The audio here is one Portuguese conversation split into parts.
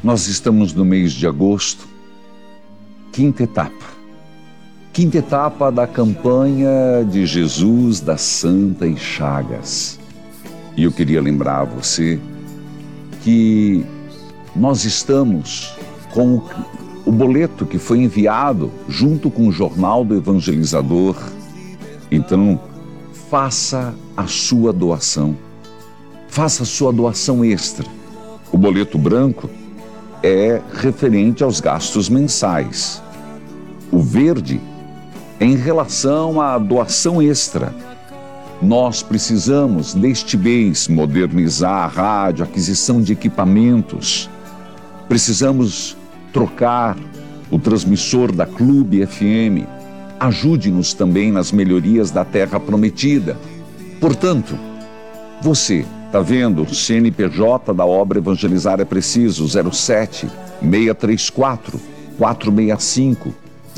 Nós estamos no mês de agosto, quinta etapa da campanha de Jesus das Santas Chagas. E eu queria lembrar a você que nós estamos com o boleto que foi enviado junto com o Jornal do Evangelizador. Então, faça a sua doação. Faça a sua doação extra. O boleto branco é referente aos gastos mensais. O verde é em relação à doação extra. Nós precisamos, neste mês, modernizar a rádio, aquisição de equipamentos. Precisamos trocar o transmissor da Clube FM. Ajude-nos também nas melhorias da Terra Prometida. Portanto, você está vendo o CNPJ da obra Evangelizar é Preciso, 07 634 465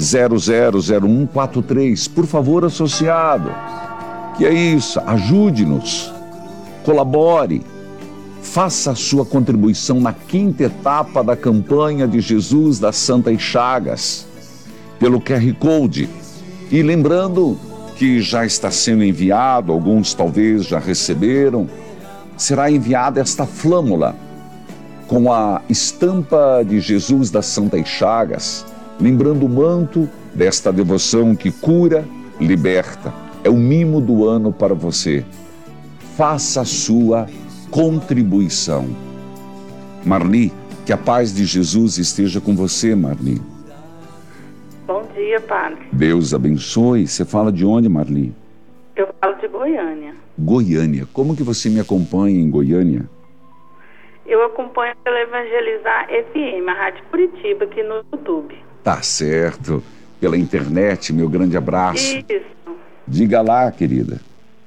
000143. Por favor, associado. Que é isso? Ajude-nos. Colabore. Faça a sua contribuição na quinta etapa da campanha de Jesus das Santas Chagas, pelo QR Code. E lembrando que já está sendo enviado, alguns talvez já receberam, será enviada esta flâmula com a estampa de Jesus das Santas Chagas, lembrando o manto desta devoção que cura, liberta. É o mimo do ano para você. Faça a sua contribuição. Marli, que a paz de Jesus esteja com você, Marli. Bom dia, padre. Deus abençoe. Você fala de onde, Marli? Eu falo de Goiânia. Goiânia. Como que você me acompanha em Goiânia? Eu acompanho pela Evangelizar FM, a Rádio Curitiba, aqui no YouTube. Tá certo. Pela internet, meu grande abraço. Isso. Diga lá, querida.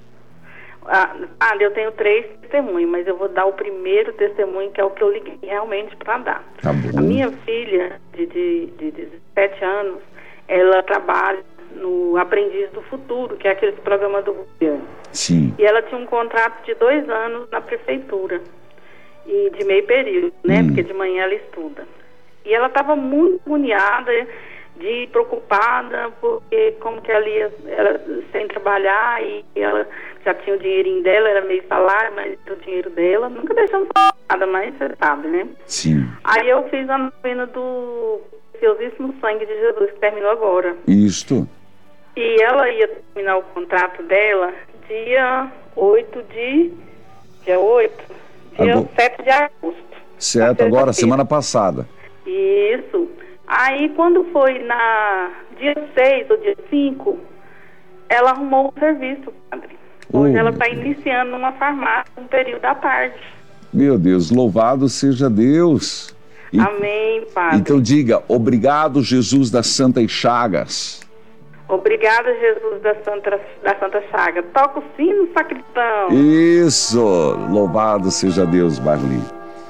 Eu tenho 3 testemunhos, mas eu vou dar o primeiro testemunho, que é o que eu liguei realmente para dar. Tá bom. A minha filha, de 17 anos, ela trabalha no Aprendiz do Futuro, que é aquele programa do governo. Sim. E ela tinha um contrato de 2 anos na prefeitura, e de meio período, né? Porque de manhã ela estuda. E ela estava muito agoniada, preocupada, porque como que ela ia sem trabalhar, e ela já tinha o dinheirinho dela, era meio salário, mas o dinheiro dela, nunca deixamos nada, mas você sabe, né? Sim. Aí eu fiz a novena do Preciosíssimo Sangue de Jesus, que terminou agora. Isto. E ela ia terminar o contrato dela dia 7 de agosto. Certo, agora, semana passada. Isso. Aí, quando foi na dia 6 ou dia 5, ela arrumou um serviço, padre. Hoje ela está iniciando numa farmácia um período da tarde. Meu Deus, louvado seja Deus. Amém, padre. Então diga, obrigado, Jesus das Santas Chagas. Obrigada, Jesus da Santa Chaga. Toca o sino, sacristão. Isso, louvado seja Deus, Marli.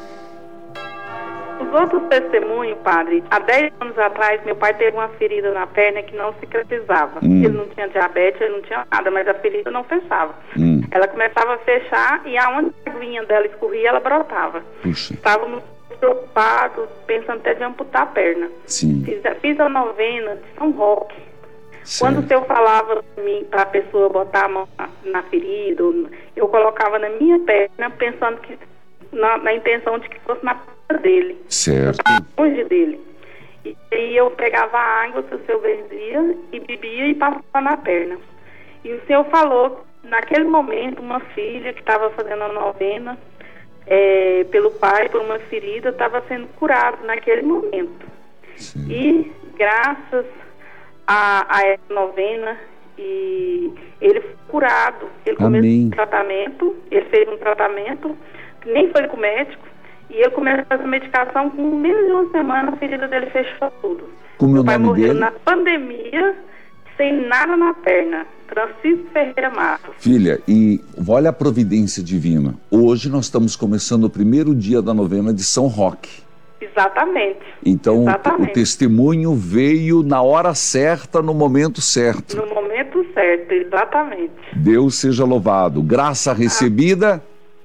Os outros testemunhos, padre, há 10 anos atrás, meu pai teve uma ferida na perna que não cicatrizava. Ele não tinha diabetes, ele não tinha nada, mas a ferida não fechava. Ela começava a fechar e aonde a aguinha dela escorria, ela brotava. Puxa. Estávamos preocupados, pensando até de amputar a perna. Sim. Fiz a novena de São Roque. Certo. Quando o senhor falava para a pessoa botar a mão na ferida, eu colocava na minha perna, pensando que na intenção de que fosse na perna dele. Certo. Longe dele. E aí eu pegava a água que o senhor bebia e bebia e passava na perna. E o senhor falou, naquele momento, uma filha que estava fazendo a novena pelo pai, por uma ferida, estava sendo curada naquele momento. Sim. E graças a essa novena, e ele foi curado. Ele começou um tratamento, ele fez um tratamento, nem foi com o médico, e ele começou a fazer medicação, com menos de uma semana a ferida dele fechou tudo. Como meu pai nome morreu dele? na pandemia, sem nada na perna. Francisco Ferreira Matos. Filha, e olha a providência divina. Hoje nós estamos começando o primeiro dia da novena de São Roque. Exatamente. Então, Exatamente. o testemunho veio na hora certa, no momento certo. No momento certo, exatamente. Deus seja louvado. Graça recebida.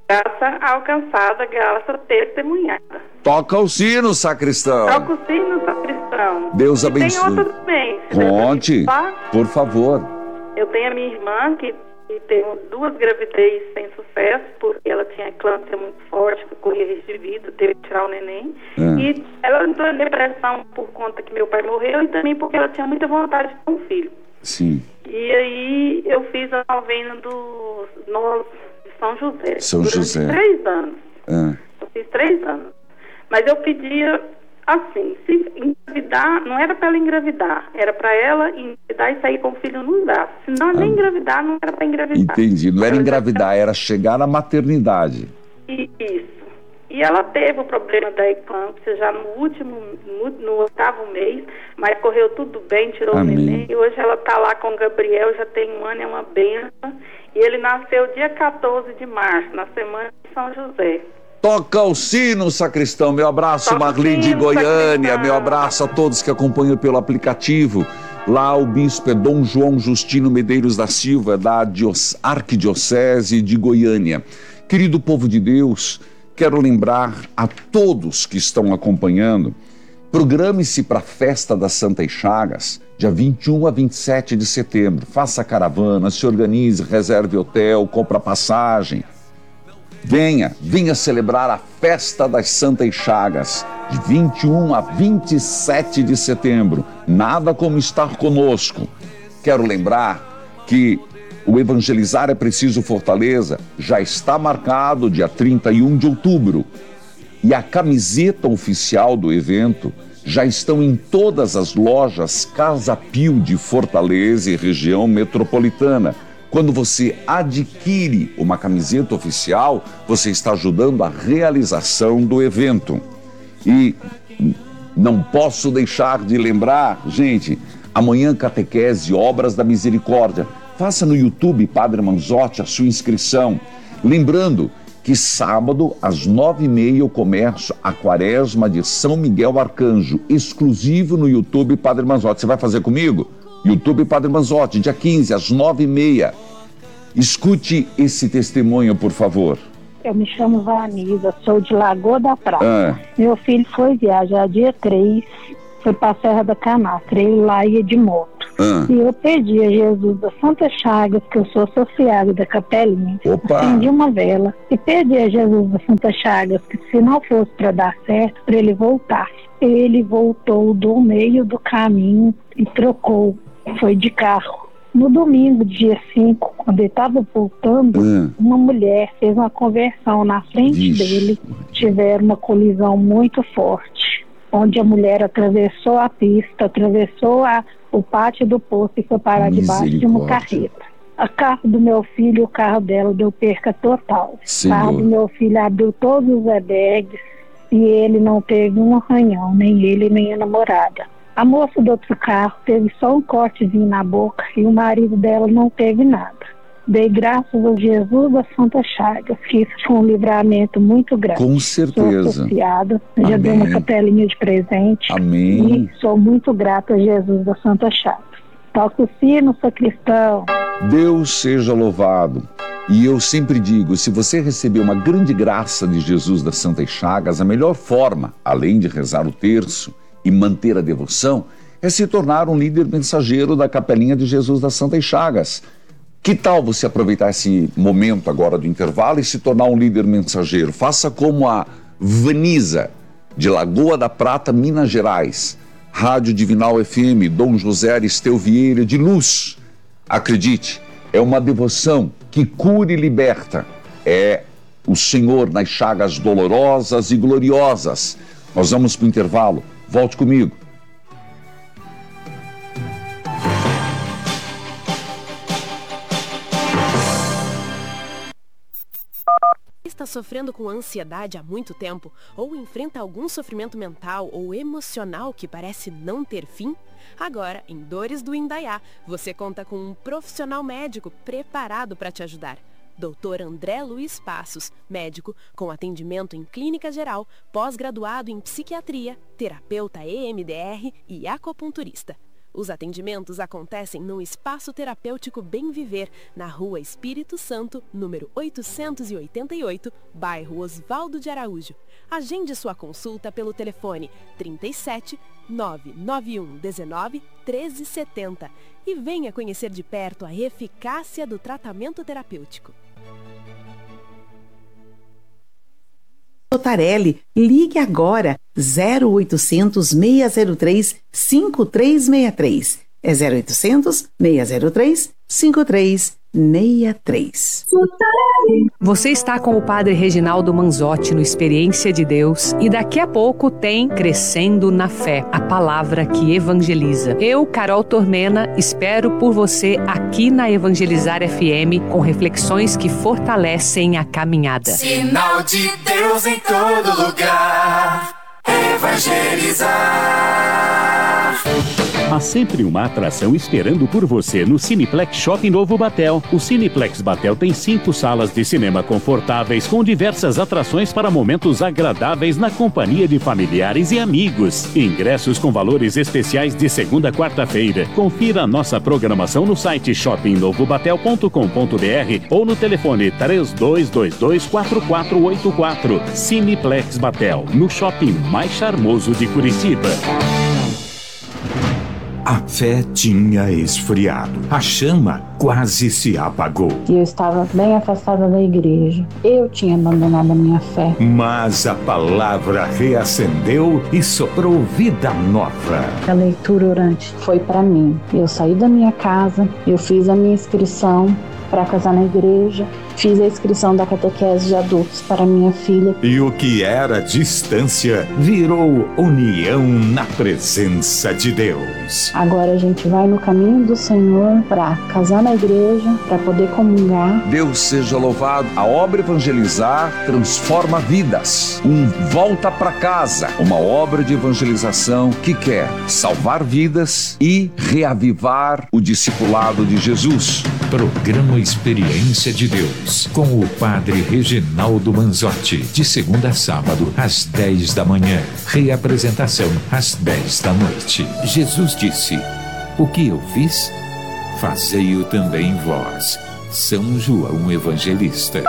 Graça alcançada, graça testemunhada. Toca o sino, sacristão. Toca o sino, sacristão. Deus E abençoe. tem outras também. Conte, por favor. Eu tenho a minha irmã que teve 2 gravidez sem sucesso, porque ela tinha eclâmpsia muito forte, corria risco de vida, teve que tirar o neném. E ela entrou em depressão por conta que meu pai morreu e também porque ela tinha muita vontade de ter um filho. Sim. E aí eu fiz a novena dos Nós de São José. São José. 3 anos. Eu fiz 3 anos. Mas eu pedia assim, se engravidar, não era para ela engravidar, era para ela engravidar e sair com o filho nos braços. Se não, nem engravidar, não era para engravidar. Entendi, não era engravidar, era chegar na maternidade. Isso. E ela teve o problema da eclâmpsia já no 8º mês, mas correu tudo bem, tirou o neném. E hoje ela está lá com o Gabriel, já tem 1 ano, é uma benção. E ele nasceu dia 14 de março, na semana de São José. Toca o sino, sacristão. Meu abraço, Marli de Goiânia. Meu abraço a todos que acompanham pelo aplicativo. Lá o bispo é Dom João Justino Medeiros da Silva, da Arquidiocese de Goiânia. Querido povo de Deus, quero lembrar a todos que estão acompanhando, programe-se para a Festa das Santas Chagas, dia 21 a 27 de setembro. Faça caravana, se organize, reserve hotel, compra passagem. Venha celebrar a Festa das Santas Chagas, de 21 a 27 de setembro. Nada como estar conosco. Quero lembrar que o Evangelizar é Preciso Fortaleza já está marcado dia 31 de outubro. E a camiseta oficial do evento já estão em todas as lojas Casa Pio de Fortaleza e região metropolitana. Quando você adquire uma camiseta oficial, você está ajudando a realização do evento. E não posso deixar de lembrar, gente, amanhã catequese Obras da Misericórdia. Faça no YouTube, Padre Manzotti, a sua inscrição. Lembrando que sábado, às 9h30, eu começo a Quaresma de São Miguel Arcanjo, exclusivo no YouTube, Padre Manzotti. Você vai fazer comigo? YouTube Padre Manzotti, dia 15, às 9h30. Escute esse testemunho, por favor. Eu me chamo Vanisa, sou de Lagoa da Prata. Meu filho foi viajar dia 3, foi para a Serra da Canastra, ele lá ia de moto. E eu pedi a Jesus das Santas Chagas, que eu sou associada da Capelinha, acendi uma vela e pedi a Jesus das Santas Chagas que se não fosse para dar certo, para ele voltar. Ele voltou do meio do caminho e trocou, foi de carro. No domingo, dia 5, quando ele estava voltando, uma mulher fez uma conversão na frente dele. Tiveram uma colisão muito forte, onde a mulher atravessou a pista, atravessou o pátio do posto e foi parar debaixo de uma carreta. O carro do meu filho e o carro dela deu perca total. O carro do meu filho abriu todos os airbags e ele não teve um arranhão, nem ele nem a namorada. A moça do outro carro teve só um cortezinho na boca e o marido dela não teve nada. Dei graças a Jesus das Santas Chagas, que isso foi um livramento muito grande. Com certeza. Sou associada, já dei uma capelinha de presente. Amém. E sou muito grata a Jesus das Santas Chagas. Toca o sino, sacristão. Deus seja louvado. E eu sempre digo, se você receber uma grande graça de Jesus das Santas Chagas, a melhor forma, além de rezar o terço e manter a devoção, é se tornar um líder mensageiro da Capelinha de Jesus das Santas Chagas. Que tal você aproveitar esse momento agora do intervalo e se tornar um líder mensageiro? Faça como a Vanisa, de Lagoa da Prata, Minas Gerais. Rádio Divinal FM, Dom José Aristeu Vieira de Luz. Acredite, é uma devoção que cura e liberta. É o Senhor nas chagas dolorosas e gloriosas. Nós vamos para o intervalo. Volte comigo. Está sofrendo com ansiedade há muito tempo ou enfrenta algum sofrimento mental ou emocional que parece não ter fim? Agora, em Dores do Indaiá, você conta com um profissional médico preparado para te ajudar. Dr. André Luiz Passos, médico com atendimento em clínica geral, pós-graduado em psiquiatria, terapeuta EMDR e acupunturista. Os atendimentos acontecem no Espaço Terapêutico Bem Viver, na Rua Espírito Santo, número 888, bairro Osvaldo de Araújo. Agende sua consulta pelo telefone 37 991 19 1370 e venha conhecer de perto a eficácia do tratamento terapêutico. Totarelli, ligue agora 0800 603 5363. É 0800 603 5363. Você está com o Padre Reginaldo Manzotti no Experiência de Deus e daqui a pouco tem Crescendo na Fé, a palavra que evangeliza. Eu, Carol Tormena, espero por você aqui na Evangelizar FM com reflexões que fortalecem a caminhada. Sinal de Deus em todo lugar. Evangelizar. Há sempre uma atração esperando por você no Cineplex Shopping Novo Batel. O Cineplex Batel tem 5 salas de cinema confortáveis com diversas atrações para momentos agradáveis na companhia de familiares e amigos. Ingressos com valores especiais de segunda a quarta-feira. Confira a nossa programação no site shoppingnovobatel.com.br ou no telefone 3222-4484. Cineplex Batel, no shopping mais charmoso de Curitiba. A fé tinha esfriado. A chama quase se apagou. Eu estava bem afastada da igreja. Eu tinha abandonado a minha fé. Mas a palavra reacendeu e soprou vida nova. A leitura orante foi para mim. Eu saí da minha casa, eu fiz a minha inscrição para casar na igreja, fiz a inscrição da catequese de adultos para minha filha. E o que era distância virou união na presença de Deus. Agora a gente vai no caminho do Senhor para casar na igreja, para poder comungar. Deus seja louvado. A obra Evangelizar transforma vidas. Volta para casa. Uma obra de evangelização que quer salvar vidas e reavivar o discipulado de Jesus. Programa Experiência de Deus, com o Padre Reginaldo Manzotti, de segunda a sábado, às 10 da manhã. Reapresentação, às 10 da noite. Jesus disse: o que eu fiz, fazei-o também vós. São João Evangelista.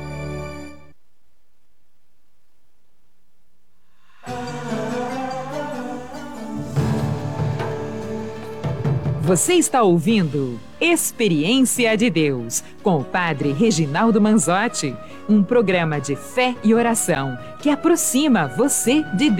Você está ouvindo Experiência de Deus, com o Padre Reginaldo Manzotti, um programa de fé e oração que aproxima você de Deus.